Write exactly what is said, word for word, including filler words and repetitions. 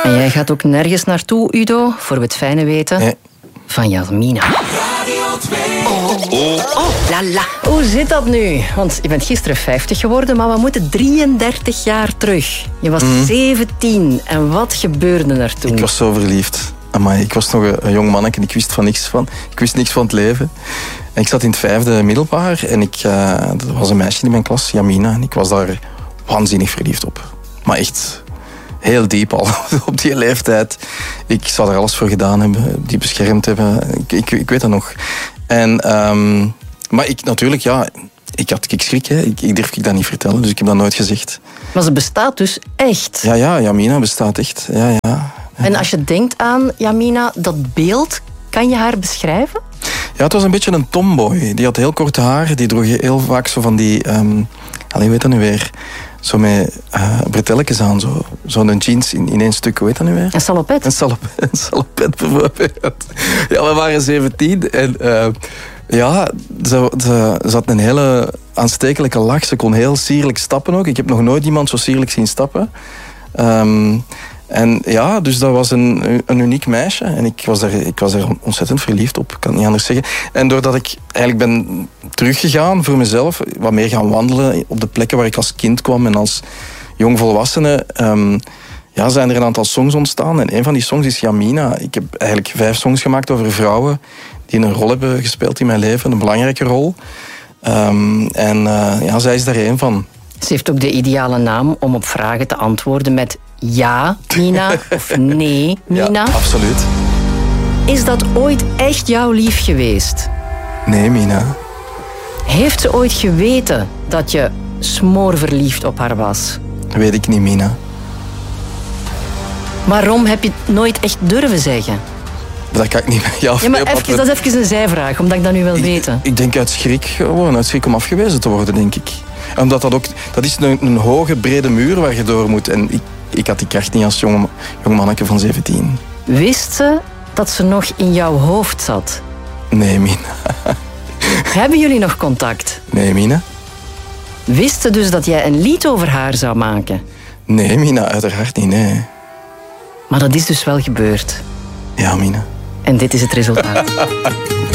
En jij gaat ook nergens naartoe, Udo, voor we het fijne weten. Nee. Van Jasmina. Oh, oh, oh, la la. Hoe zit dat nu? Want je bent gisteren vijftig geworden, maar we moeten drieëndertig jaar terug. Je was mm. zeventien. En wat gebeurde er toen? Ik was zo verliefd. Amai, ik was nog een, een jong manneke en ik wist van niks van. Ik wist niks van het leven. En ik zat in het vijfde middelbaar en ik, uh, er was een meisje in mijn klas, Jamina. En ik was daar waanzinnig verliefd op. Maar echt heel diep al, op die leeftijd. Ik zou er alles voor gedaan hebben, die beschermd hebben. Ik, ik, ik weet dat nog. En, um, maar ik natuurlijk, ja, ik had ik schrik. Hè. Ik, ik durf ik dat niet vertellen, dus ik heb dat nooit gezegd. Maar ze bestaat dus echt? Ja, ja, Jamina bestaat echt. Ja, ja, ja. En als je denkt aan Jamina, dat beeld, kan je haar beschrijven? Ja, het was een beetje een tomboy. Die had heel kort haar, die droeg heel vaak zo van die... Um, allee, hoe heet dat nu weer? Zo met uh, bretelletjes aan, zo. Zo'n jeans in, in één stuk, hoe heet dat nu weer? Een salopet? Een salopet, een salopet bijvoorbeeld. Ja, we waren zeventien en uh, ja, ze, ze, ze had een hele aanstekelijke lach. Ze kon heel sierlijk stappen ook. Ik heb nog nooit iemand zo sierlijk zien stappen. Um, en ja, dus dat was een, een uniek meisje. En ik was, er, ik was er ontzettend verliefd op, ik kan het niet anders zeggen. En doordat ik eigenlijk ben teruggegaan voor mezelf, wat meer gaan wandelen op de plekken waar ik als kind kwam en als jongvolwassene, um, ja, zijn er een aantal songs ontstaan. En een van die songs is Jamina. Ik heb eigenlijk vijf songs gemaakt over vrouwen die een rol hebben gespeeld in mijn leven, een belangrijke rol. Um, en uh, ja, zij is daar één van. Ze heeft ook de ideale naam om op vragen te antwoorden met ja, Mina, of nee, Mina. Ja, absoluut. Is dat ooit echt jouw lief geweest? Nee, Mina. Heeft ze ooit geweten dat je smoorverliefd op haar was? Weet ik niet, Mina. Waarom heb je het nooit echt durven zeggen? Dat kan ik niet. Ja, ja, maar even, dat is even een zijvraag, omdat ik dat nu wil ik, weten. Ik denk uit schrik gewoon, uit schrik om afgewezen te worden, denk ik. Omdat dat ook, dat is een, een hoge, brede muur waar je door moet. En ik, ik had die kracht niet als jong, jong manneke van zeventien. Wist ze dat ze nog in jouw hoofd zat? Nee, Mina. Hebben jullie nog contact? Nee, Mina. Wist ze dus dat jij een lied over haar zou maken? Nee, Mina, uiteraard niet, nee. Maar dat is dus wel gebeurd. Ja, Mina. En dit is het resultaat.